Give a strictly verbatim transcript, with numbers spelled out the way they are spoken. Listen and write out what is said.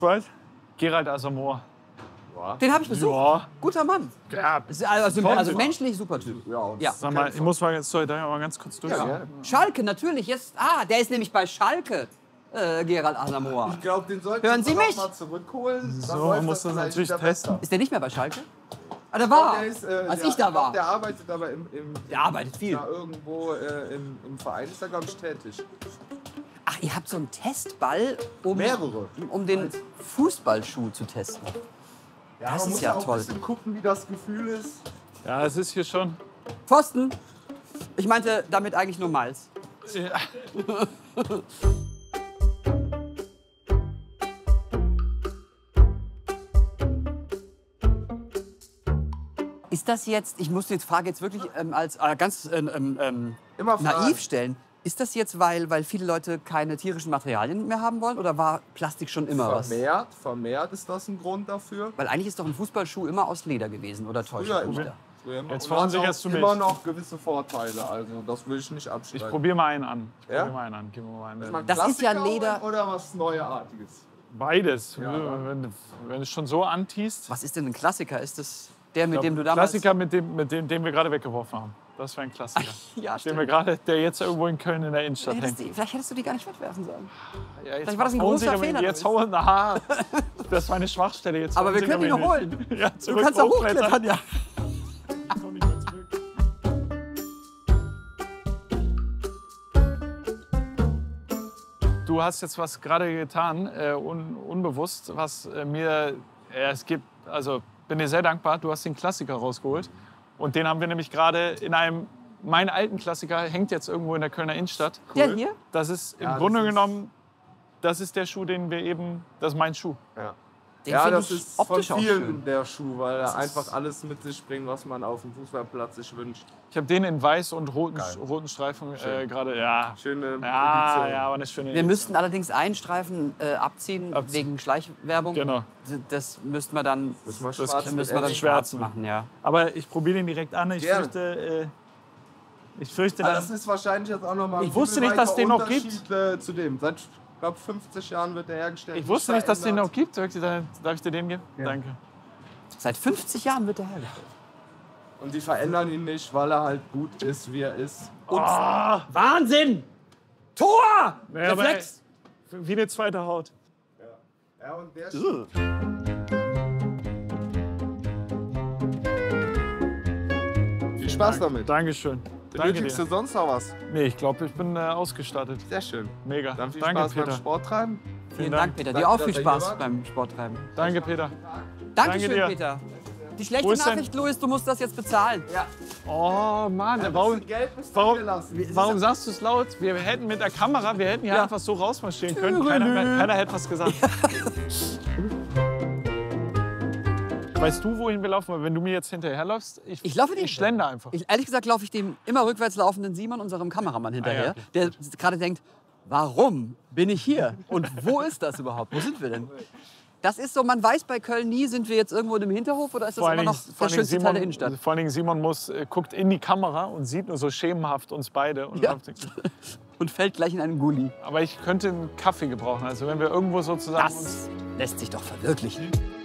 Was? Gerald Asamoah. Den habe ich besucht. Ja. Guter Mann. Ja, Ist Also, also menschlich super Typ. Ja, Ja. sag mal, ich muss mal, sorry, da mal ganz kurz durch. Ja. Schalke, natürlich. Jetzt, ah, der ist nämlich bei Schalke, äh, Gerald Asamoah. Ich glaube, den sollten Hören Sie wir mich? mal zurückholen. So, man muss das natürlich testen. Ist der nicht mehr bei Schalke? Ah, der war, Der ist, äh, als der, ich da war. Der arbeitet aber im, im, Der arbeitet viel. da irgendwo äh, im, im Verein ist er, glaube ich, tätig. Ach, ihr habt so einen Testball, um, Mehrere. um den Fußballschuh zu testen. Ja, Das man ist muss ja auch toll. ein bisschen gucken, wie das Gefühl ist. Ja, es ist hier schon. Pfosten. Ich meinte damit eigentlich nur Miles. Ja. Ist das jetzt, ich muss die Frage jetzt wirklich ähm, als äh, ganz ähm, ähm, Immer fragen. naiv stellen. Ist das jetzt, weil, weil viele Leute keine tierischen Materialien mehr haben wollen? Oder war Plastik schon immer was? Vermehrt, vermehrt ist das ein Grund dafür. Weil eigentlich ist doch ein Fußballschuh immer aus Leder gewesen, oder täuscht Früher mich immer. da? Früher immer. Jetzt Und hat verunsicherst auch du mich. immer noch gewisse Vorteile, also das will ich nicht Ich abstreiten. probiere mal einen an. Ich Ja? probier mal einen an. Gib mir mal einen. Mal Das ist ja Klassiker Leder. Oder was Neuartiges? Beides. Ja. wenn, wenn du es schon so antiest. Was ist denn ein Klassiker? Ist das der, mit Ich dem glaub, du damals... Klassiker, mit dem, mit dem den wir gerade weggeworfen haben. Das wäre ein Klassiker. Ja, Den stimmt. wir gerade, der jetzt irgendwo in Köln in der Innenstadt Hättest hängt. die, vielleicht hättest du die gar nicht wegwerfen sollen. Ja, jetzt vielleicht war das ein verunsicher großer mich. Fehler. Jetzt hauen, aha, das war eine Schwachstelle. Jetzt Aber wir können die verunsicher noch mich holen. nicht. Ja, Du zurück kannst da hochklettern. hochklettern, ja. Komm nicht mehr zurück. Du hast jetzt was gerade getan, äh, un, unbewusst, was äh, mir, äh, es gibt, also bin dir sehr dankbar, du hast den Klassiker rausgeholt. Und den haben wir nämlich gerade in einem, mein alten Klassiker hängt jetzt irgendwo in der Kölner Innenstadt. Der hier? Das ist im Ja, das Grunde ist- genommen, das ist der Schuh, den wir eben, das ist mein Schuh. Ja. Den Ja, find das ich ist von optisch auch vielen schön. der Schuh, weil er einfach alles mit sich bringt, was man auf dem Fußballplatz sich wünscht. Ich habe den in weiß und roten, Geil. roten Streifen äh, Schön. gerade, ja. Schöne Ja, Edition. ja, aber eine schöne Wir Edition. müssten allerdings einen Streifen äh, abziehen, Abziehen. wegen Schleichwerbung. Genau. Das müssten wir dann, Müssen wir Das schwarz dann mit müssen wir dann Ärmeln. schwarz Schwärzen. machen, ja. Aber ich probiere den direkt an. Ich Gerne. fürchte, äh, ich fürchte Aber dann, das ist wahrscheinlich jetzt auch nochmal ein Ich wusste nicht, dass es den noch gibt. Unterschied, äh, zu dem. Seit, ich glaube, fünfzig Jahren wird der hergestellt. ich wusste nicht, dass es den verändert. noch gibt. Darf ich dir- Darf ich dir den geben? Danke. Seit fünfzig Jahren wird der hergestellt. Und die verändern ihn nicht, weil er halt gut ist, wie er ist. Wahnsinn! Tor! Ja, aber, Reflex! ey, wie eine zweite Haut. Ja, und der Schuh. Viel Spaß damit. Dankeschön. Danke Benötigst du dir. sonst noch was? Nee, ich glaube, ich bin äh, ausgestattet. Sehr schön. Mega. Dann viel Danke, Spaß beim Peter. Sport treiben. Vielen Dank, Peter. Dir Danke, auch dass viel ihr Spaß hier wart. beim Sporttreiben. Danke, Peter. Dankeschön, dir. Peter. Die Wo schlechte ist denn- Nachricht, Louis, du musst das jetzt bezahlen. Ja. Oh Mann, warum, Geld müsst ihr warum, mir lassen. warum sagst du es laut? Wir hätten mit der Kamera, wir hätten hier Ja. einfach so rausmarschieren können. Keiner, keiner hätte was gesagt. Weißt du, wohin wir laufen? Weil wenn du mir jetzt hinterherläufst, ich, Ich laufe dir ich schlender einfach. Ich, ehrlich gesagt laufe ich dem immer rückwärts laufenden Simon, unserem Kameramann, hinterher, Ah, ja, der gerade denkt, warum bin ich hier? Und wo ist das überhaupt? Wo sind wir denn? Das ist so, man weiß bei Köln nie, sind wir jetzt irgendwo im Hinterhof oder ist das Vor allen immer Dingen- noch vor der allen Dingen schönste Teil der Innenstadt? Vor allen Dingen Simon muss, äh, guckt in die Kamera und sieht nur so schemenhaft uns beide. Und Ja. Und fällt gleich in einen Gully. Aber ich könnte einen Kaffee gebrauchen. Also wenn wir irgendwo sozusagen uns Das lässt sich doch verwirklichen.